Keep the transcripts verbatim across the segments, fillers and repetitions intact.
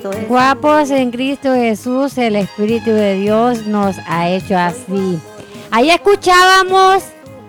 Cristo Jesús. Guapos en Cristo Jesús, el Espíritu de Dios nos ha hecho así. Ahí escuchábamos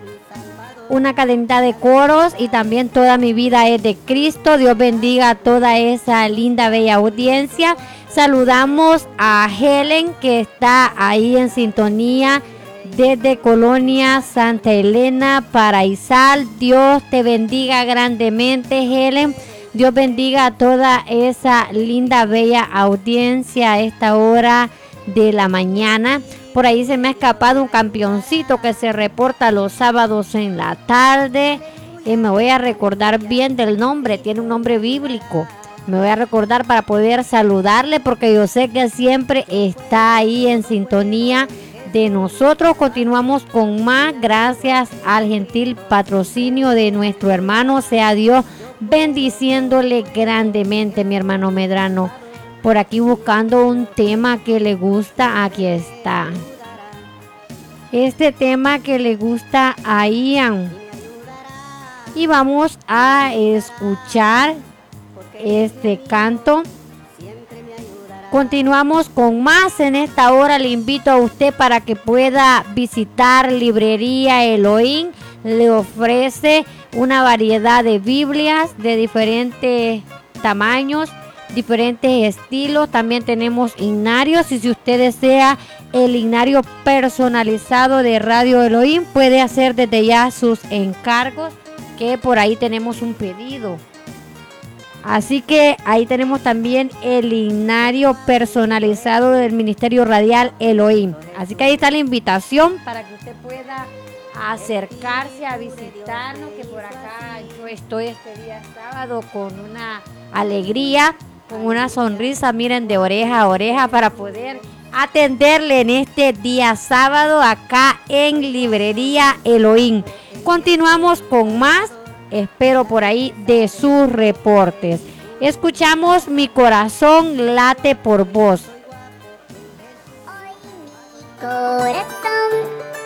una cadenita de coros y también Toda mi vida es de Cristo. Dios bendiga a toda esa linda, bella audiencia. Saludamos a Helen, que está ahí en sintonía desde Colonia Santa Elena, Paraísal. Dios te bendiga grandemente, Helen. Dios bendiga a toda esa linda, bella audiencia a esta hora de la mañana. Por ahí se me ha escapado un campeoncito que se reporta los sábados en la tarde. Y me voy a recordar bien del nombre, tiene un nombre bíblico. Me voy a recordar para poder saludarle, porque yo sé que siempre está ahí en sintonía de nosotros. Continuamos con más, gracias al gentil patrocinio de nuestro hermano. Sea Dios bendiciéndole grandemente, mi hermano Medrano. Por aquí buscando un tema que le gusta, aquí está. Este tema que le gusta a Ian. Y vamos a escuchar este canto. Continuamos con más en esta hora. Le invito a usted para que pueda visitar Librería Elohim. Le ofrece una variedad de Biblias de diferentes tamaños, diferentes estilos. También tenemos himnarios, y si usted desea el himnario personalizado de Radio Elohim, puede hacer desde ya sus encargos, que por ahí tenemos un pedido. Así que ahí tenemos también el himnario personalizado del Ministerio Radial Elohim. Así que ahí está la invitación para que usted pueda acercarse a visitarnos, que por acá yo estoy este día sábado con una alegría, con una sonrisa, miren, de oreja a oreja, para poder atenderle en este día sábado acá en Librería Elohim. Continuamos con más, espero por ahí de sus reportes. Escuchamos Mi corazón late por vos.